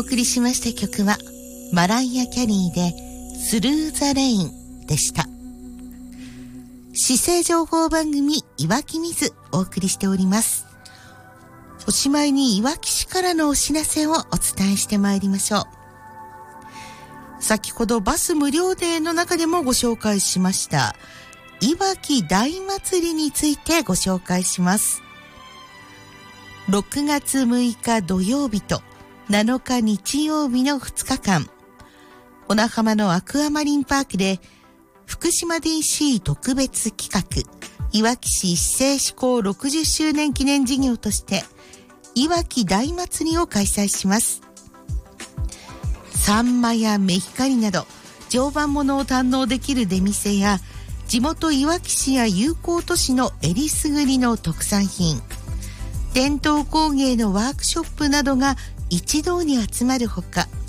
送りしました曲はマライア・キャリーでスルー・ザ・レインでした。市政情報番組いわきみずお送りしております。おしまいにいわき市からのお知らせをお伝えしてまいりましょう。先ほどバス無料デーの中でもご紹介しましたいわき大祭りについてご紹介します。6月6日土曜日と7日日曜日の2日間、小名浜のアクアマリンパークで福島 DC 特別企画いわき市市政施行60周年記念事業としていわき大祭りを開催します。サンマやメヒカリなど常磐ものを堪能できる出店や地元いわき市や友好都市のえりすぐりの特産品、伝統工芸のワークショップなどが一堂に集まるほか、